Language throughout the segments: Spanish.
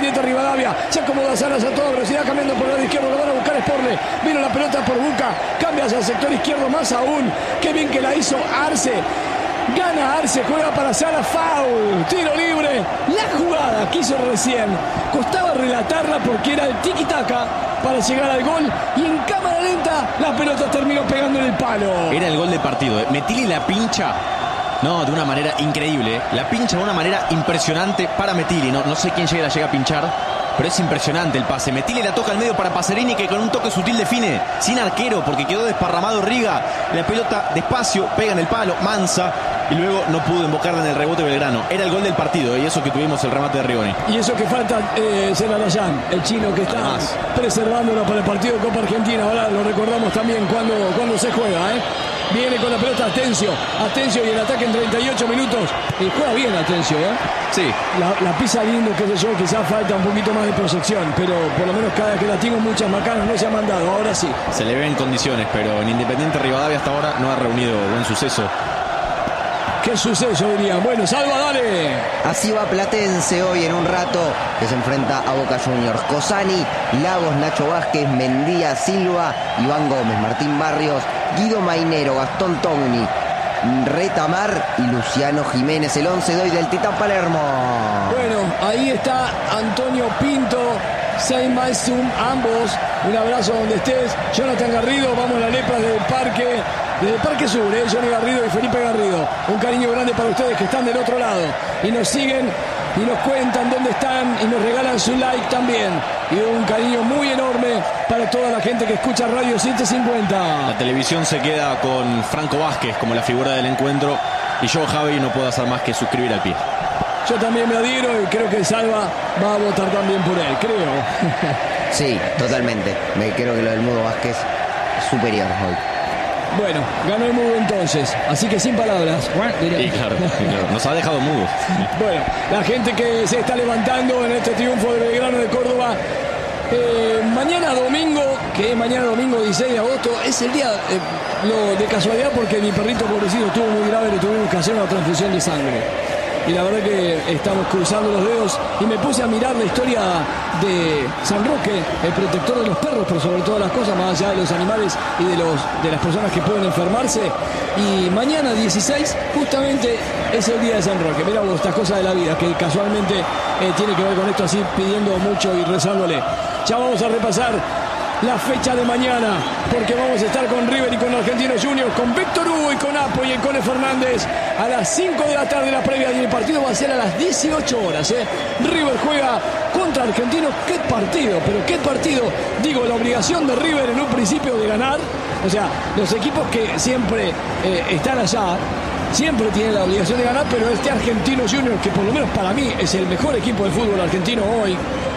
Independiente Rivadavia. Se acomoda Salas a toda velocidad, cambiando por el lado izquierdo. Lo van a buscar Sporle. Vino la pelota por Buca. Cambia hacia el sector izquierdo más aún. Qué bien que la hizo Arce. Gana Arce, juega para Salas, foul, tiro libre. La jugada que hizo recién costaba relatarla porque era el tiki-taka para llegar al gol, y en cámara lenta la pelota terminó pegando en el palo. Era el gol del partido. Metilli la pincha, no, de una manera increíble. La pincha de una manera impresionante para Metilli. No sé quién llega a pinchar, pero es impresionante el pase. Metilli la toca al medio para Pacerini, que con un toque sutil define sin arquero porque quedó desparramado Riga. La pelota despacio pega en el palo, Mansa, y luego no pudo invocarla en el rebote Belgrano. Era el gol del partido, y eso que tuvimos el remate de Rigoni. Y eso que falta Zelarayán, el chino que está preservándolo para el partido de Copa Argentina. Ahora lo recordamos también cuando se juega, Viene con la pelota Atencio y el ataque en 38 minutos. Y juega bien Atencio, Sí. La pisa lindo, qué sé yo, quizás falta un poquito más de proyección, pero por lo menos cada vez que la tengo muchas macanas no se ha mandado, ahora sí. Se le ve en condiciones, pero en Independiente Rivadavia hasta ahora no ha reunido buen suceso. ¿Qué suceso dirían? Bueno, Salva, dale. Así va Platense hoy en un rato, que se enfrenta a Boca Juniors. Cosani, Lagos, Nacho Vázquez, Mendía, Silva, Iván Gómez, Martín Barrios, Guido Mainero, Gastón Togni, Retamar y Luciano Jiménez. El 11 de hoy del Titán Palermo. Bueno, ahí está Antonio Pinto, Seymaisum, ambos. Un abrazo donde estés. Jonathan Garrido, vamos a la lepra del Parque. Desde el Parque Sur, Johnny Garrido y Felipe Garrido. Un cariño grande para ustedes que están del otro lado y nos siguen y nos cuentan dónde están y nos regalan su like también. Y un cariño muy enorme para toda la gente que escucha Radio 750. La televisión se queda con Franco Vázquez como la figura del encuentro, y yo, Javi, no puedo hacer más que suscribir al pie. Yo también me adhiero y creo que Salva va a votar también por él, creo. Sí, totalmente. Creo que lo del Mudo Vázquez es superior hoy. Bueno, ganó el Mudo entonces, así que sin palabras. Y claro, nos ha dejado mudos. Bueno, la gente que se está levantando en este triunfo de Belgrano de Córdoba. Mañana domingo, que es mañana domingo 16 de agosto, es el día, de casualidad, porque mi perrito pobrecito estuvo muy grave, le tuvimos que hacer una transfusión de sangre. Y la verdad que estamos cruzando los dedos y me puse a mirar la historia de San Roque, el protector de los perros, por sobre todas las cosas, más allá de los animales y de las personas que pueden enfermarse. Y mañana 16 justamente es el día de San Roque. Mirá vos, estas cosas de la vida que casualmente tiene que ver con esto, así pidiendo mucho y rezándole. Ya vamos a repasar la fecha de mañana, porque vamos a estar con River y con Argentinos Juniors, con Víctor Hugo y con Apo y el Cone Fernández a las 5 de la tarde la previa, y el partido va a ser a las 18 horas. River juega contra Argentinos. Qué partido, pero qué partido. Digo, la obligación de River en un principio de ganar. O sea, los equipos que siempre están allá siempre tienen la obligación de ganar, pero este Argentinos Juniors, que por lo menos para mí es el mejor equipo de fútbol argentino hoy,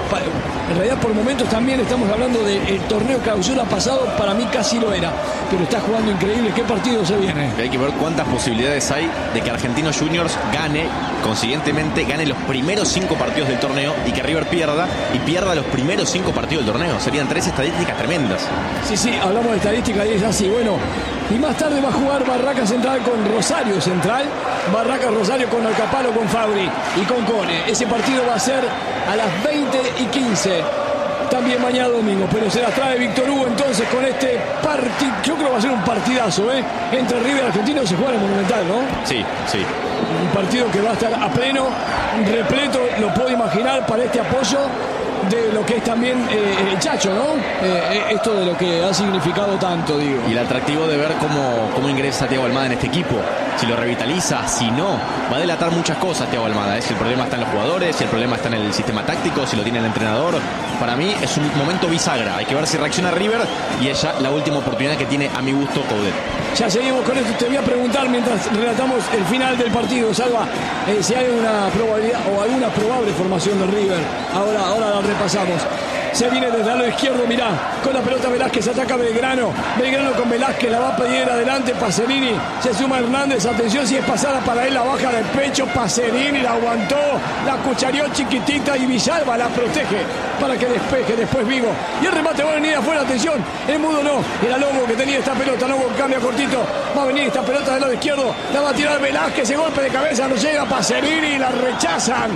en realidad por momentos también estamos hablando del torneo clausura pasado, para mí casi lo era, pero está jugando increíble. ¿Qué partido se viene? Hay que ver cuántas posibilidades hay de que Argentinos Juniors gane, consiguientemente gane los primeros 5 partidos del torneo, y que River pierda los primeros 5 partidos del torneo. Serían 3 estadísticas tremendas. Sí, hablamos de estadística y es así. Bueno, y más tarde va a jugar Barraca Central con Rosario Central, Barraca Rosario con Alcapalo, con Fabri y con Cone. Ese partido va a ser a las 20:15. También mañana domingo, pero se las trae Víctor Hugo entonces con este partido. Yo creo que va a ser un partidazo, entre River y Argentinos. Se juega en el Monumental, ¿no? Sí. Un partido que va a estar a pleno, repleto, lo puedo imaginar, para este apoyo de lo que es también el Chacho, ¿no? Esto de lo que ha significado tanto, digo. Y el atractivo de ver cómo ingresa Thiago Almada en este equipo. Si lo revitaliza, si no, va a delatar muchas cosas Thiago Almada. Si el problema está en los jugadores, si el problema está en el sistema táctico, si lo tiene el entrenador. Para mí es un momento bisagra. Hay que ver si reacciona River, y es ya la última oportunidad que tiene, a mi gusto, Coudet. Ya seguimos con esto. Te voy a preguntar mientras relatamos el final del partido, Salva, si hay una probabilidad o alguna probable formación de River. Ahora la repasamos. Se viene desde el lado izquierdo, mirá, con la pelota Velázquez, ataca Belgrano con Velázquez, la va a pedir adelante Pacerini, se suma Hernández, atención si es pasada para él, la baja del pecho, Pacerini la aguantó, la cuchareó chiquitita y Villalba la protege para que despeje después Vigo, y el remate va a venir afuera, atención, el Mudo no, era Lobo que tenía esta pelota, Lobo cambia cortito, va a venir esta pelota del lado izquierdo, la va a tirar Velázquez, ese golpe de cabeza no llega, Pacerini, la rechazan.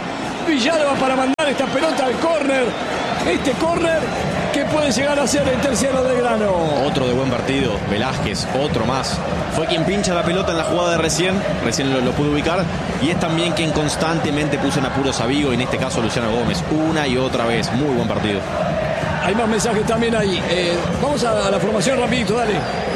Villalba para mandar esta pelota al córner. Este córner que puede llegar a ser el tercero de Belgrano. Otro de buen partido, Velázquez, otro más. Fue quien pincha la pelota en la jugada de recién lo pudo ubicar. Y es también quien constantemente puso en apuros a Vigo, y en este caso a Luciano Gómez, una y otra vez. Muy buen partido. Hay más mensajes también ahí. Vamos a la formación rapidito, dale.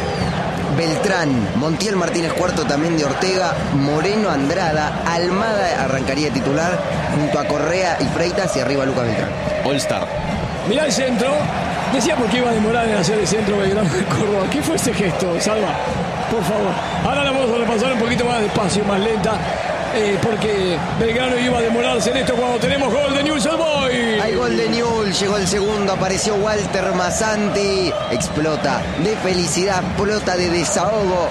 Beltrán, Montiel Martínez Cuarto también de Ortega, Moreno Andrada, Almada arrancaría de titular, junto a Correa y Freitas, y arriba Lucas Beltrán. All Star. Mirá el centro. Decía por qué iba a demorar en hacer el centro Belgrano de Córdoba. ¿Qué fue ese gesto, Salva? Por favor. Ahora la vamos a repasar un poquito más despacio, más lenta. Porque Belgrano iba a demorarse en esto cuando tenemos gol de Newell's Old Boys. Hay gol de Newell's, llegó el segundo, apareció Walter Masanti, explota de felicidad, explota de desahogo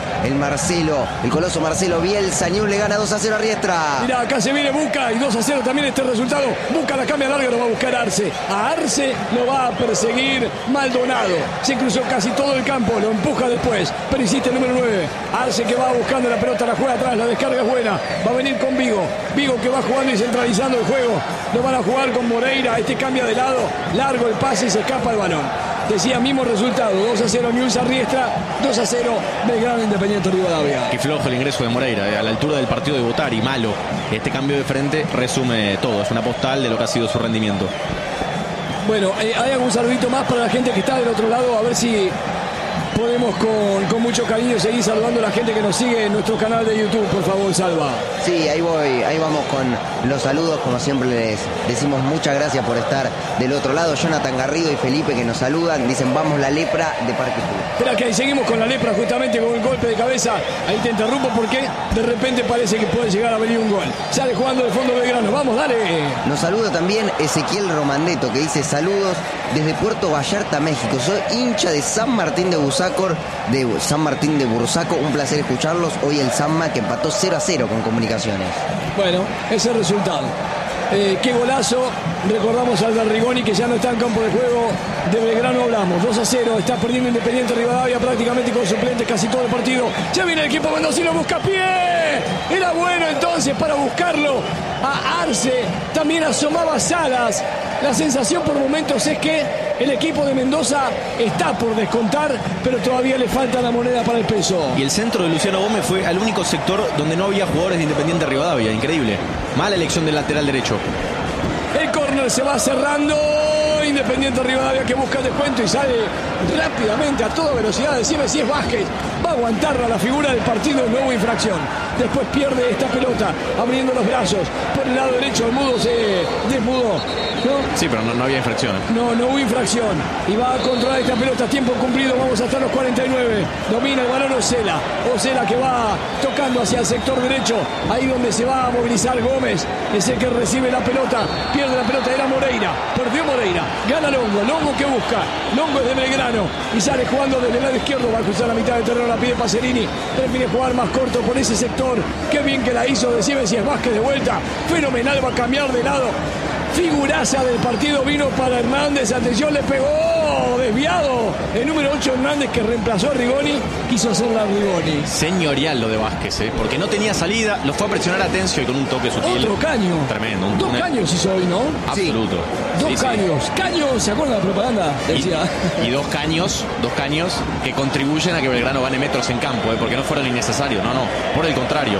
el coloso Marcelo Bielsa. Newell's le gana 2-0 a Riestra. Mirá, acá se viene Buca y 2-0 también este resultado. Buca la cambia larga, lo va a buscar Arce. A Arce lo va a perseguir Maldonado. Se cruzó casi todo el campo, lo empuja después, pero insiste el número 9. Arce que va buscando la pelota, la juega atrás, la descarga es buena. Va a venir con Vigo. Vigo que va jugando y centralizando el juego. Lo van a jugar con Moreira. Este cambia de lado. Largo el pase y se escapa el balón. Decía mismo resultado. 2-0 Newell's a Riestra. 2-0 Belgrano Independiente Rivadavia. Qué flojo el ingreso de Moreira. A la altura del partido de Botari. Malo. Este cambio de frente resume todo. Es una postal de lo que ha sido su rendimiento. Bueno, hay algún saludito más para la gente que está del otro lado. A ver si podemos con mucho cariño seguir saludando a la gente que nos sigue en nuestro canal de YouTube, por favor, Salva. Sí, ahí vamos con los saludos, como siempre les decimos muchas gracias por estar del otro lado. Jonathan Garrido y Felipe que nos saludan, dicen vamos la lepra de Parque Sur. Espera que ahí seguimos con la lepra justamente con el golpe de cabeza. Ahí te interrumpo porque de repente parece que puede llegar a venir un gol. Sale jugando de fondo Belgrano, vamos, dale. Nos saluda también Ezequiel Romandeto que dice saludos desde Puerto Vallarta, México. Soy hincha de San Martín de Bursaco, un placer escucharlos. Hoy el Sanma que empató 0-0 con Comunicaciones. Bueno, ese resultado. Qué golazo. Recordamos al de Rigoni que ya no está en campo de juego. De Belgrano hablamos. 2-0. Está perdiendo Independiente Rivadavia prácticamente con suplentes casi todo el partido. Ya viene el equipo mendocino, busca pie. Era bueno entonces para buscarlo a Arce. También asomaba Salas. La sensación por momentos es que el equipo de Mendoza está por descontar, pero todavía le falta la moneda para el peso. Y el centro de Luciano Gómez fue al único sector donde no había jugadores de Independiente Rivadavia. Increíble. Mala elección del lateral derecho. El córner se va cerrando. Independiente Rivadavia que busca el descuento y sale rápidamente a toda velocidad. Decime si es Vázquez. Va a aguantarla la figura del partido. No hubo infracción. Después pierde esta pelota abriendo los brazos. Por el lado derecho el mudo se desmudó, ¿no? Sí, pero no había infracción. No hubo infracción. Y va a controlar esta pelota. Tiempo cumplido. Vamos hasta los 49. Domina el balón Ocela. Ocela que va tocando hacia el sector derecho. Ahí donde se va a movilizar Gómez. Es el que recibe la pelota. Pierde la pelota. Era Moreira. Perdió Moreira. Gana Longo. Longo que busca. Longo es de Belgrano. Y sale jugando desde el lado izquierdo. Va a cruzar la mitad del terreno. La pide Pacerini. Prefiere jugar más corto por ese sector. Qué bien que la hizo. Decime si es Vázquez de vuelta. Fenomenal. Va a cambiar de lado. Figuraza del partido vino para Hernández. Atención, le pegó. Desviado. El número 8 Hernández que reemplazó a Rigoni. Quiso hacerla a Rigoni. Señorial lo de Vázquez, porque no tenía salida. Lo fue a presionar a Atencio y con un toque sutil. Otro caño. Tremendo. Dos caños hizo hoy, ¿no? Absoluto. Sí. Dos caños. Sí. Caños, ¿se acuerdan de la propaganda? Decía. Y dos caños que contribuyen a que Belgrano gane metros en campo, porque no fueron innecesarios. No. Por el contrario.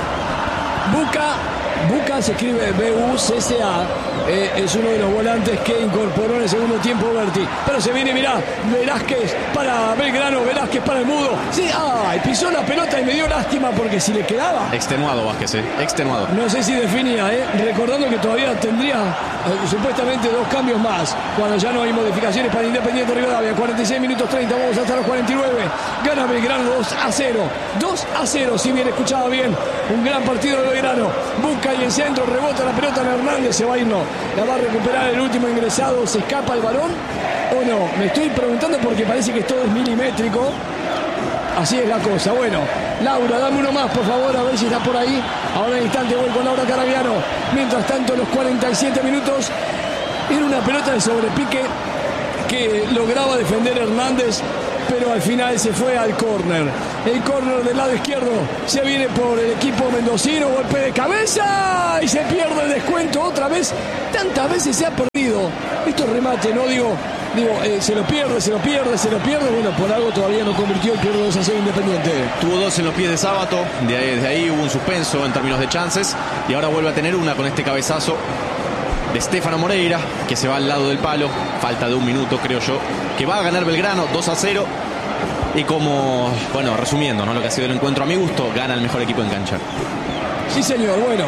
Buca se escribe B-U-C-C-A. Es uno de los volantes que incorporó en el segundo tiempo Berti. Pero se viene, mirá, Velázquez para Belgrano, Velázquez para el mudo. Sí, pisó la pelota y me dio lástima porque si le quedaba. Extenuado Vázquez, extenuado. No sé si definía, recordando que todavía tendría supuestamente 2 cambios más. Cuando ya no hay modificaciones para Independiente Rivadavia. 46 minutos 30, vamos hasta los 49. Gana Belgrano 2-0. 2-0, si bien escuchaba bien. Un gran partido de Belgrano. Busca y en centro, rebota la pelota en Hernández, se va a ir, no. La va a recuperar el último ingresado, ¿se escapa el balón o no? Me estoy preguntando porque parece que todo es milimétrico. Así es la cosa. Bueno, Laura, dame uno más, por favor, a ver si está por ahí. Ahora en instante voy con Laura Carabiano. Mientras tanto, los 47 minutos, era una pelota de sobrepique que lograba defender Hernández, pero al final se fue al córner. el córner del lado izquierdo. Se viene por el equipo mendocino. Golpe de cabeza y se pierde el descuento otra vez. Tantas veces se ha perdido estos remates, ¿no? Digo, se lo pierde. Bueno, por algo todavía no convirtió y pierde 2-0 Independiente. Tuvo 2 en los pies de Sábato, desde ahí hubo un suspenso en términos de chances y ahora vuelve a tener una con este cabezazo de Stefano Moreira, que se va al lado del palo, falta de 1 minuto creo yo, que va a ganar Belgrano 2-0 y como, bueno, resumiendo, ¿no?, lo que ha sido el encuentro, a mi gusto, gana el mejor equipo en cancha. Sí señor, bueno,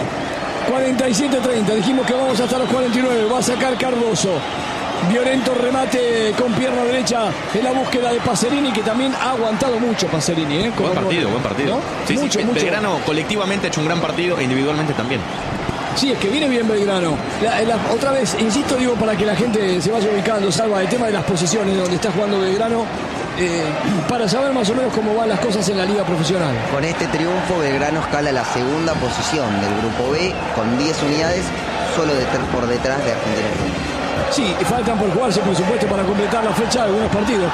47-30, dijimos que vamos hasta los 49, va a sacar Cardoso. Violento remate con pierna derecha en la búsqueda de Pacerini, que también ha aguantado mucho Pacerini. Buen partido. ¿No? Sí, mucho. Belgrano colectivamente ha hecho un gran partido e individualmente también. Sí, es que viene bien Belgrano. Otra vez, insisto, digo, para que la gente se vaya ubicando, Salva, el tema de las posiciones donde está jugando Belgrano, para saber más o menos cómo van las cosas en la liga profesional. Con este triunfo, Belgrano escala a la segunda posición del grupo B con 10 unidades, solo por detrás de Argentina. Sí, faltan por jugarse, por supuesto, para completar la fecha de algunos partidos,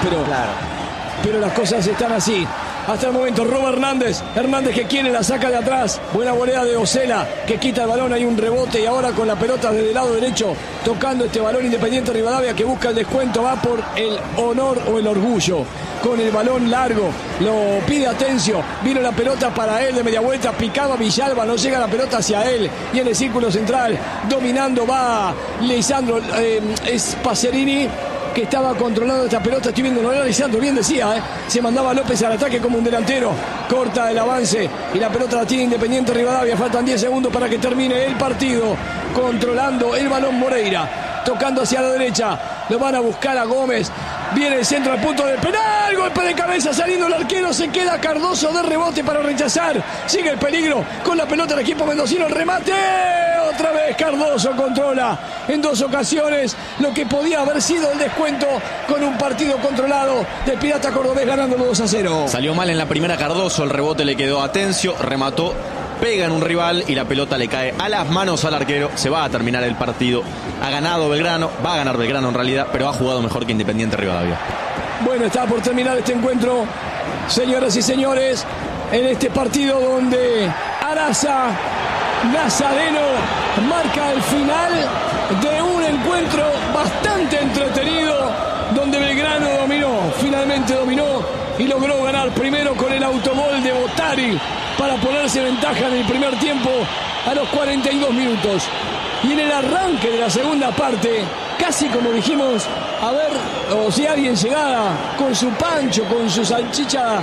pero las cosas están así. Hasta el momento, Roba Hernández que quiere, la saca de atrás. Buena volea de Osela, que quita el balón, hay un rebote y ahora con la pelota desde el lado derecho, tocando este balón Independiente Rivadavia, que busca el descuento, va por el honor o el orgullo. Con el balón largo, lo pide Atencio, vino la pelota para él de media vuelta, picaba Villalba, no llega la pelota hacia él, y en el círculo central, dominando va Lisandro, es Pacerini, que estaba controlando esta pelota. Estoy viendo, no era Lisandro, bien decía, se mandaba López al ataque como un delantero, corta el avance y la pelota la tiene Independiente Rivadavia. Faltan 10 segundos para que termine el partido, controlando el balón Moreira, tocando hacia la derecha, lo van a buscar a Gómez, viene el centro al punto del penal, golpe de cabeza saliendo el arquero, se queda Cardoso de rebote para rechazar, sigue el peligro con la pelota del equipo mendocino, el remate, otra vez Cardoso controla en 2 ocasiones lo que podía haber sido el descuento con un partido controlado del Pirata Cordobés, ganando 2-0. Salió mal en la primera Cardoso, el rebote le quedó a Atencio, remató, pega en un rival y la pelota le cae a las manos al arquero. Se va a terminar el partido. Ha ganado Belgrano, va a ganar Belgrano en realidad, pero ha jugado mejor que Independiente Rivadavia. Bueno, está por terminar este encuentro, señoras y señores, en este partido donde Araza Nazareno marca el final de un encuentro bastante entretenido, donde Belgrano finalmente dominó y logró ganar primero con el autogol de Botari para ponerse ventaja en el primer tiempo a los 42 minutos. Y en el arranque de la segunda parte, casi como dijimos, a ver, o si alguien llegara con su pancho, con su salchicha,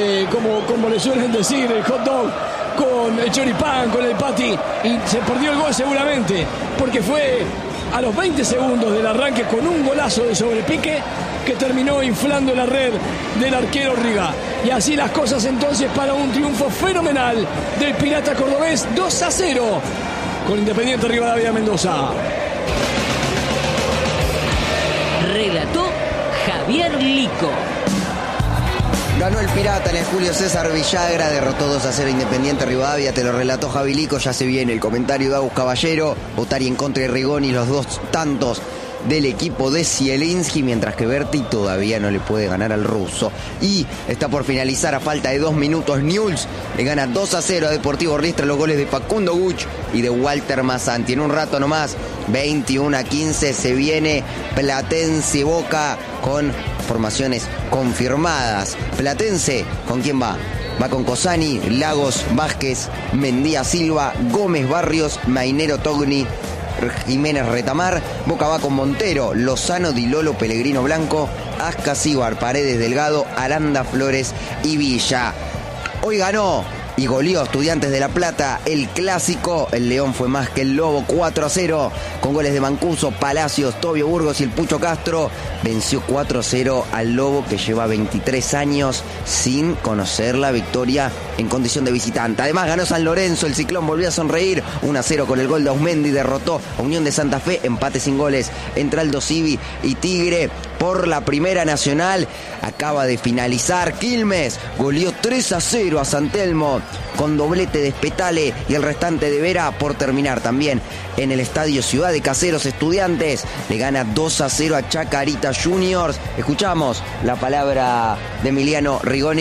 como le suelen decir, el hot dog, con el choripán, con el patty, y se perdió el gol seguramente, porque fue a los 20 segundos del arranque con un golazo de sobrepique que terminó inflando la red del arquero Riga. Y así las cosas entonces para un triunfo fenomenal del Pirata Cordobés, 2-0 con Independiente Rivadavia Mendoza. Relató Javier Lico. Ganó el Pirata en el Julio César Villagra, derrotó 2-0 Independiente Rivadavia, te lo relató Javi Lico, ya se viene el comentario de Agus Caballero, Botari en contra de Rigoni, los 2 tantos del equipo de Zielinski, mientras que Berti todavía no le puede ganar al ruso. Y está por finalizar a falta de 2 minutos, Newell's le gana 2-0 a Deportivo Riestra, los goles de Facundo Guch y de Walter Mazzanti. En un rato nomás, 21-15, se viene Platense Boca con formaciones confirmadas. Platense, ¿con quién va? Va con Cosani, Lagos, Vázquez, Mendía Silva, Gómez Barrios, Mainero Togni, Jiménez Retamar. Boca va con Montero, Lozano, Di Lolo, Pellegrino Blanco, Ascasíbar, Paredes Delgado, Aranda Flores y Villa. Hoy ganó y goleó Estudiantes de La Plata el clásico. El León fue más que el Lobo, 4-0 con goles de Mancuso, Palacios, Tobio Burgos y el Pucho Castro. Venció 4-0 al Lobo, que lleva 23 años sin conocer la victoria en condición de visitante. Además ganó San Lorenzo, el Ciclón volvió a sonreír, 1-0 con el gol de Ausmendi, derrotó a Unión de Santa Fe, empate sin goles entre Aldo Civi y Tigre. Por la Primera Nacional acaba de finalizar Quilmes, goleó 3-0 a San Telmo con doblete de Spetale y el restante de Vera. Por terminar también en el estadio Ciudad de Caseros, Estudiantes le gana 2-0 a Chacarita Juniors. Escuchamos la palabra de Emiliano Rigoni.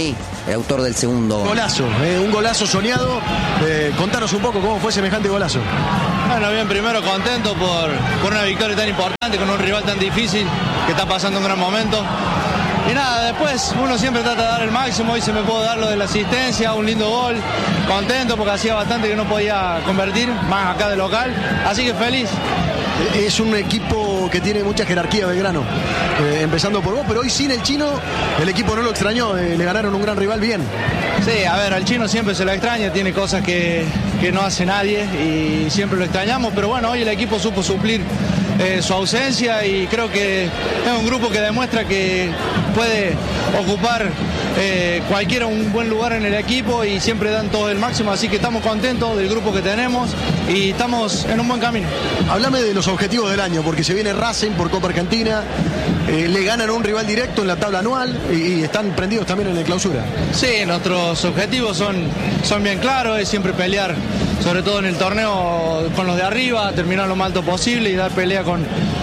el autor del segundo. Golazo, un golazo soñado. Contanos un poco cómo fue semejante golazo. Bueno, bien, primero contento por una victoria tan importante con un rival tan difícil que está pasando un gran momento. Y nada, después uno siempre trata de dar el máximo. Hoy se me pudo dar lo de la asistencia, un lindo gol. Contento porque hacía bastante que no podía convertir, más acá de local. Así que feliz. Es un equipo que tiene mucha jerarquía, Belgrano, empezando por vos, pero hoy sin el Chino el equipo no lo extrañó, le ganaron un gran rival bien. Sí, a ver, al Chino siempre se lo extraña, tiene cosas que no hace nadie y siempre lo extrañamos, pero bueno, hoy el equipo supo suplir su ausencia y creo que es un grupo que demuestra que puede ocupar cualquiera un buen lugar en el equipo y siempre dan todo el máximo, así que estamos contentos del grupo que tenemos y estamos en un buen camino. Háblame de los objetivos del año, porque se viene Racing por Copa Argentina, le ganan a un rival directo en la tabla anual y están prendidos también en la clausura. Sí, nuestros objetivos son bien claros, es siempre pelear, sobre todo en el torneo con los de arriba, terminar lo más alto posible y dar pelea con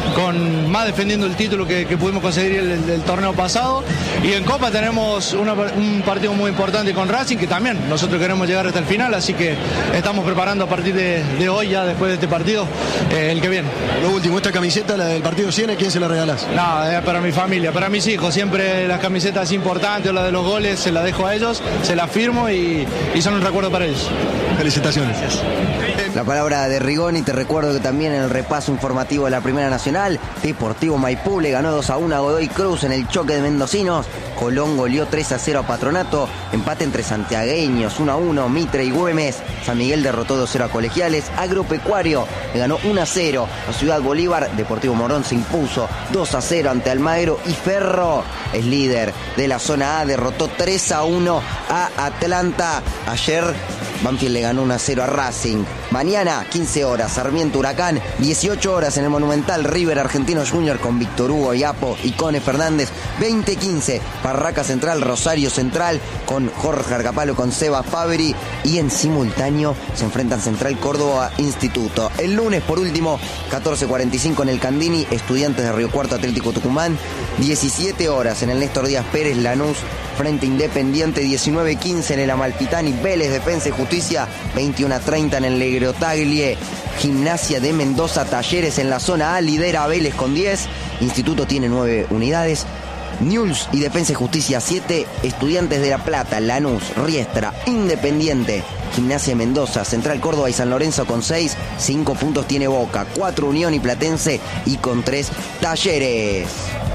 más defendiendo el título que pudimos conseguir el torneo pasado. Y en Copa tenemos un partido muy importante con Racing, que también nosotros queremos llegar hasta el final, así que estamos preparando a partir de hoy, ya después de este partido, el que viene. Lo último, esta camiseta, la del partido 100, ¿a quién se la regalás? No, es para mi familia, para mis hijos. Siempre las camisetas importantes o la de los goles se las dejo a ellos, se las firmo y son un recuerdo para ellos. Felicitaciones. La palabra de Rigoni. Te recuerdo que también en el repaso informativo de la Primera Nacional, Deportivo Maipú le ganó 2-1 a Godoy Cruz en el choque de mendocinos. Colón goleó 3-0 a Patronato. Empate entre santiagueños, 1-1, Mitre y Güemes. San Miguel derrotó 2-0 a Colegiales. Agropecuario le ganó 1-0 a Ciudad Bolívar. Deportivo Morón se impuso 2-0 ante Almagro. Y Ferro es líder de la zona A, derrotó 3-1 a Atlanta. Ayer Banfield le ganó 1-0 a Racing. Mañana, 15 horas, Sarmiento Huracán. 18 horas en el Monumental, River Argentinos Junior con Víctor Hugo Iapo y Cone Fernández. 20:15, Barraca Central, Rosario Central con Jorge Argapalo, con Sebas Fabri. Y en simultáneo se enfrentan Central Córdoba Instituto. El lunes, por último, 14:45 en el Candini, Estudiantes de Río Cuarto Atlético Tucumán. 17 horas en el Néstor Díaz Pérez, Lanús frente Independiente. 19:15 en el Amalfitani, Vélez Defensa y Justicia. 21:30 en el Legrotaglie, Gimnasia de Mendoza Talleres. En la zona A lidera Vélez con 10, Instituto tiene 9 unidades. Newell's y Defensa y Justicia 7, Estudiantes de La Plata, Lanús, Riestra, Independiente, Gimnasia de Mendoza, Central Córdoba y San Lorenzo con 6, 5 puntos tiene Boca, 4 Unión y Platense y con 3 Talleres.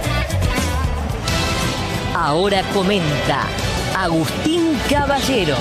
Ahora comenta Agustín Caballero.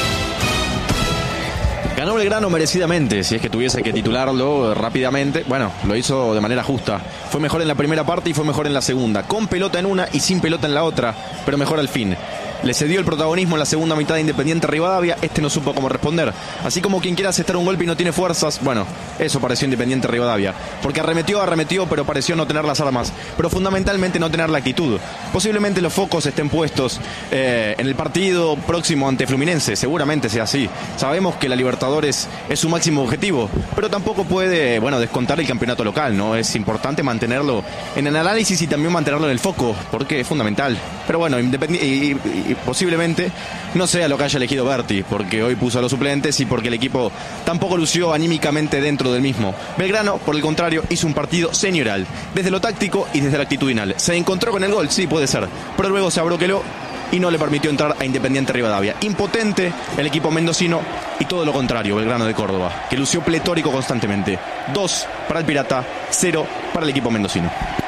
Ganó Belgrano merecidamente, si es que tuviese que titularlo rápidamente. Bueno, lo hizo de manera justa. Fue mejor en la primera parte y fue mejor en la segunda. Con pelota en una y sin pelota en la otra, pero mejor al fin. Le cedió el protagonismo en la segunda mitad de Independiente Rivadavia. No supo cómo responder. Así como quien quiera asestar un golpe y no tiene fuerzas. Bueno, eso pareció Independiente Rivadavia. Porque arremetió, pero pareció no tener las armas. Pero fundamentalmente no tener la actitud. Posiblemente los focos estén puestos en el partido próximo ante Fluminense. Seguramente sea así. Sabemos que la Libertadores es su máximo objetivo. Pero tampoco puede, descontar el campeonato local, ¿no? Es importante mantenerlo en el análisis y también mantenerlo en el foco. Porque es fundamental. Pero bueno, y posiblemente no sea lo que haya elegido Berti, porque hoy puso a los suplentes y porque el equipo tampoco lució anímicamente dentro del mismo. Belgrano, por el contrario, hizo un partido señorial, desde lo táctico y desde lo actitudinal. Se encontró con el gol, sí, puede ser, pero luego se abroqueló y no le permitió entrar a Independiente Rivadavia. Impotente el equipo mendocino y todo lo contrario, Belgrano de Córdoba, que lució pletórico constantemente. 2 para el Pirata, 0 para el equipo mendocino.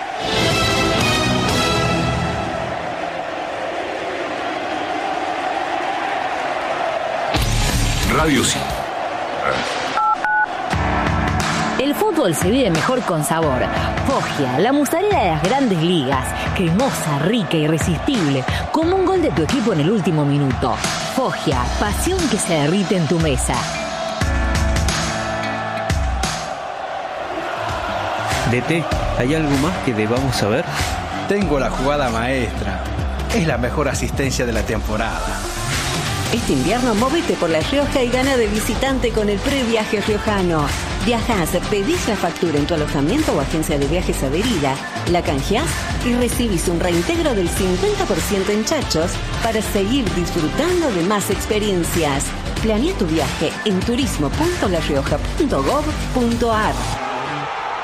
Radio Sí. El fútbol se vive mejor con sabor. Foggia, la mozzarella de las grandes ligas. Cremosa, rica, irresistible. Como un gol de tu equipo en el último minuto. Foggia, pasión que se derrite en tu mesa. DT, ¿hay algo más que debamos saber? Tengo la jugada maestra. Es la mejor asistencia de la temporada. Este invierno movete por La Rioja y gana de visitante con el previaje riojano. Viajás, pedís la factura en tu alojamiento o agencia de viajes adherida, la canjeás y recibís un reintegro del 50% en chachos para seguir disfrutando de más experiencias. Planea tu viaje en turismo.larioja.gov.ar.